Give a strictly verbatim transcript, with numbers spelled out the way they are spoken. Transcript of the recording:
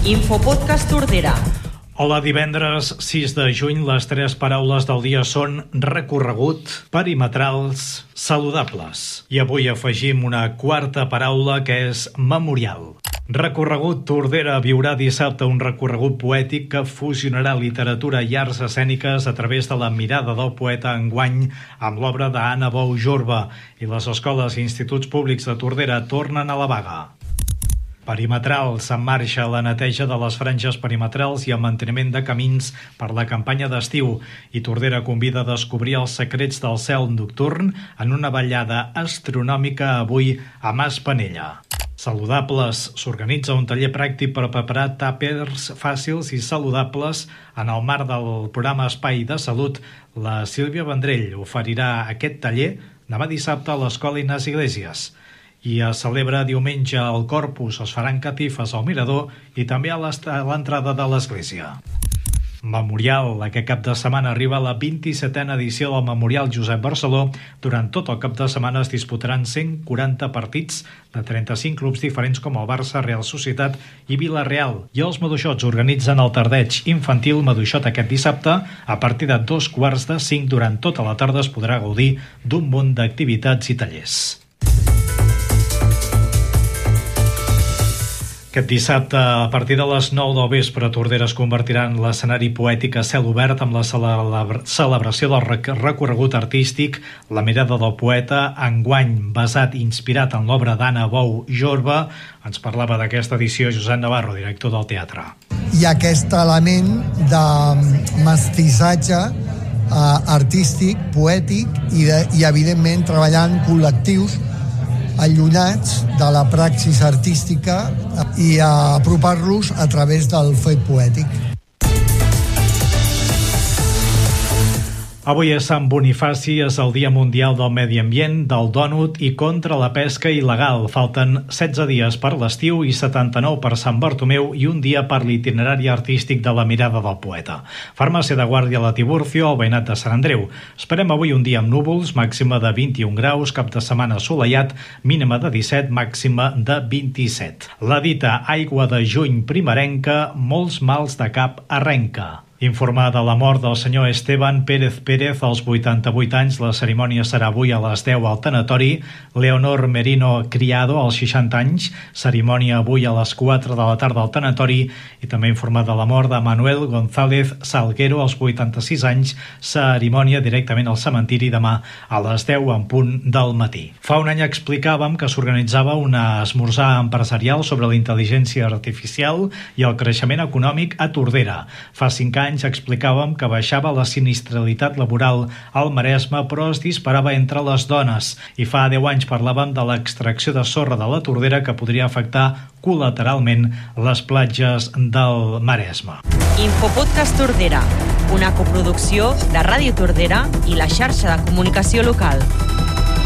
Infopodcast Tordera. Hola, divendres sis de juny, les tres paraules del dia són recorregut, perimetrals, saludables. I avui afegim una quarta paraula que és memorial. Recorregut Tordera viurà dissabte un recorregut poètic que fusionarà literatura i arts escèniques a través de la mirada del poeta enguany amb l'obra d'Anna Bou Jorba, i les escoles i instituts públics de Tordera tornen a la vaga. Perimetrals, en marxa la neteja de les franges perimetrals i el manteniment de camins per la campanya d'estiu, i Tordera convida a descobrir els secrets del cel nocturn en una ballada astronòmica avui a Mas Penella. Saludables, s'organitza un taller pràctic per preparar tàpers fàcils i saludables en el marc del programa Espai de Salut. La Sílvia Vendrell oferirà aquest taller demà dissabte a l'Escola Ignasi Iglesias. I es celebra diumenge al Corpus, es faran catifes al mirador i també a l'entrada de l'església. Memorial. Aquest cap de setmana arriba la vint-i-setena edició del Memorial Josep Barceló. Durant tot el cap de setmana es disputaran cent quaranta partits de trenta-cinc clubs diferents com el Barça, Real Societat i Vila-real. I els Maduixots organitzen el tardeig infantil Maduixot aquest dissabte. A partir de dos quarts de cinc, durant tota la tarda es podrà gaudir d'un munt d'activitats i tallers. Aquest dissabte, a partir de les nou del vespre, Tordera es convertirà en l'escenari poètic a cel obert amb la celebració del recorregut artístic La mirada del poeta, enguany basat i inspirat en l'obra d'Anna Bou Jorba. Ens parlava d'aquesta edició Josep Navarro, director del teatre. Hi ha aquest element de mestissatge eh, artístic, poètic i, de, i evidentment treballant col·lectius allunyats de la praxis artística i a apropar-los a través del fet poètic. Avui a Sant Bonifaci és el Dia Mundial del Medi Ambient, del Dònut i contra la pesca il·legal. Falten setze dies per l'estiu i setanta-nou per Sant Bartomeu i un dia per l'itinerari artístic de la mirada del poeta. Farmàcia de Guàrdia a la Tiburcio, al veïnat de Sant Andreu. Esperem avui un dia amb núvols, màxima de vint-i-un graus, cap de setmana assolellat, mínima de disset, màxima de vint-i-set. La dita aigua de juny primerenca, molts mals de cap arrenca. Informar de la mort del senyor Esteban Pérez Pérez als vuitanta-vuit anys. La cerimònia serà avui a les deu al tanatori. Leonor Merino Criado, als seixanta anys. Cerimònia avui a les quatre de la tarda al tanatori. I també informar de la mort de Manuel González Salguero, als vuitanta-sis anys. Cerimònia directament al cementiri demà a les deu en punt del matí. Fa un any explicàvem que s'organitzava un esmorzar empresarial sobre la intel·ligència artificial i el creixement econòmic a Tordera. Fa cinc anys explicàvem que baixava la sinistralitat laboral al Maresme, però es disparava entre les dones. I fa deu anys parlàvem de l'extracció de sorra de la Tordera que podria afectar col·lateralment les platges del Maresme. Infopodcast Tordera, una coproducció de Ràdio Tordera i la xarxa de comunicació local.